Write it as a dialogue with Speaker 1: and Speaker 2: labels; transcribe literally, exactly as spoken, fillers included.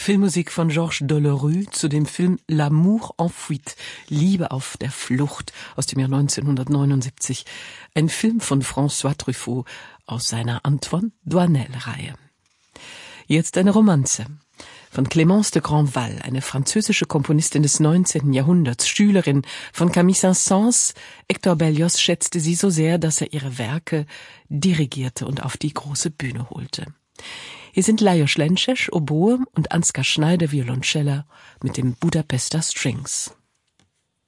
Speaker 1: Filmmusik von Georges Delerue zu dem Film L'amour en fuite, Liebe auf der Flucht aus dem Jahr neunzehnhundertneunundsiebzig. Ein Film von François Truffaut aus seiner Antoine Doinel-Reihe. Jetzt eine Romanze von Clémence de Grandval, eine französische Komponistin des neunzehnten Jahrhunderts, Schülerin von Camille Saint-Saëns. Hector Berlioz schätzte sie so sehr, dass er ihre Werke dirigierte und auf die große Bühne holte. Hier sind Lajos Lenčeš, Oboe und Ansgar Schneider, Violoncella mit dem Budapester Strings.